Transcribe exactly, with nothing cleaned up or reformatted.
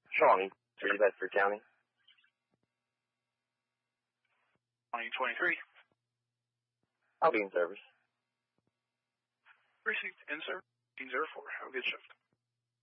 Shawnee, three Bedford County. Shawnee twenty-three. I'll be in service. Precinct in service, fifteen oh four. Have a good shift.